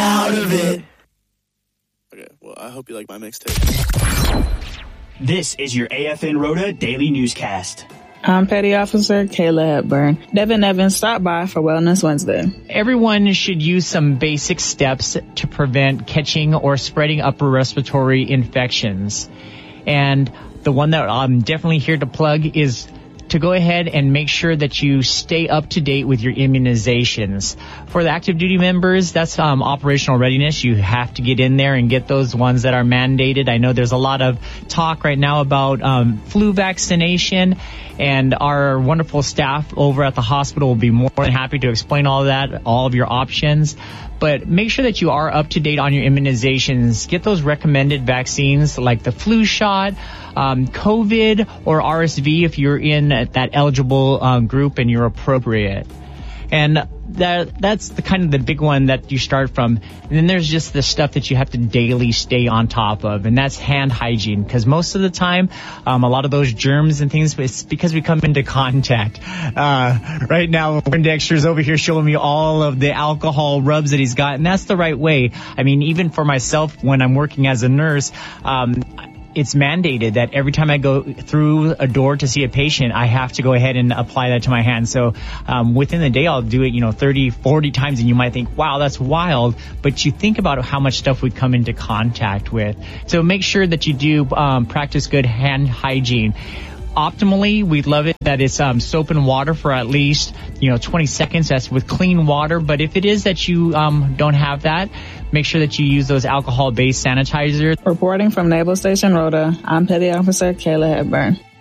out of it. Okay, well, I hope you like my mixtape. This is your AFN Rhoda Daily Newscast. I'm Petty Officer Kayla Hepburn. Devin Evans stopped by for Wellness Wednesday. Everyone should use some basic steps to prevent catching or spreading upper respiratory infections. And the one that I'm definitely here to plug is to go ahead and make sure that you stay up to date with your immunizations. For the active duty members, that's operational readiness. You have to get in there and get those ones that are mandated. I know there's a lot of talk right now about flu vaccination, and our wonderful staff over at the hospital will be more than happy to explain all of that, all of your options. But make sure that you are up to date on your immunizations. Get those recommended vaccines like the flu shot, COVID, or RSV if you're in that eligible group and you're appropriate. And that's the kind of the big one that you start from. And then there's just the stuff that you have to daily stay on top of, and that's hand hygiene. Because most of the time, a lot of those germs and things, it's because we come into contact. Right now, Dexter's over here showing me all of the alcohol rubs that he's got, and that's the right way. I mean, even for myself, when I'm working as a nurse, it's mandated that every time I go through a door to see a patient, I have to go ahead and apply that to my hand. So within the day, I'll do it, 30, 40 times, and you might think, wow, that's wild. But you think about how much stuff we come into contact with. So make sure that you do practice good hand hygiene. Optimally, we'd love it that it's soap and water for at least 20 seconds. That's with clean water. But if it is that you don't have that, make sure that you use those alcohol-based sanitizers. Reporting from Naval Station Rhoda, I'm Petty Officer Kayla Hepburn.